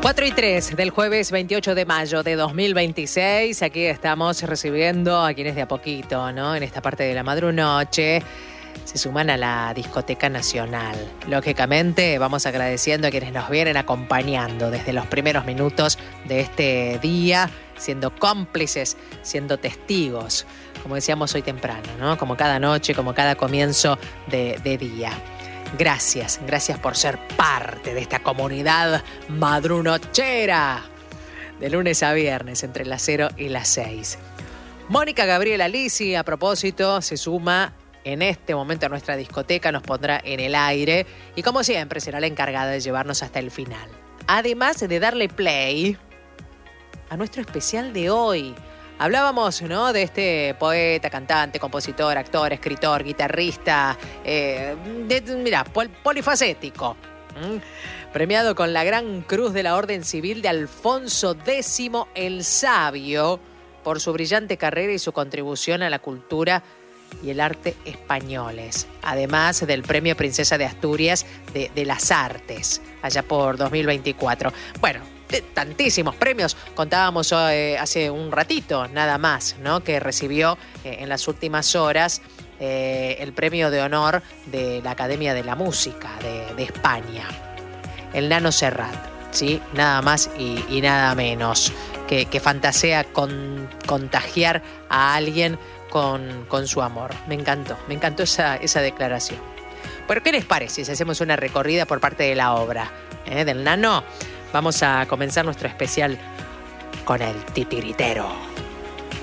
4:03 del jueves 28 de mayo de 2026. Aquí estamos recibiendo a quienes de a poquito, ¿no? En esta parte de la madrunoche se suman a la Discoteca Nacional. Lógicamente vamos agradeciendo a quienes nos vienen acompañando desde los primeros minutos de este día, siendo cómplices, siendo testigos, como decíamos hoy temprano, ¿no? Como cada noche, como cada comienzo de día. Gracias por ser parte de esta comunidad madrunochera de lunes a viernes entre las 0 y las 6. Mónica Gabriela Lisi, a propósito, se suma en este momento a nuestra discoteca, nos pondrá en el aire y como siempre será la encargada de llevarnos hasta el final. Además de darle play a nuestro especial de hoy. Hablábamos, ¿no?, de este poeta, cantante, compositor, actor, escritor, guitarrista, polifacético. Premiado con la Gran Cruz de la Orden Civil de Alfonso X el Sabio por su brillante carrera y su contribución a la cultura y el arte españoles. Además del Premio Princesa de Asturias de las Artes, allá por 2024. Bueno, de tantísimos premios. Contábamos hace un ratito nada más, ¿no?, que recibió en las últimas horas el premio de honor de la Academia de la Música de España. El Nano Serrat, ¿sí? Nada más y nada menos que fantasea con contagiar a alguien con su amor. Me encantó esa declaración. Pero ¿qué les parece si hacemos una recorrida por parte de la obra del Nano? Vamos a comenzar nuestro especial con el titiritero.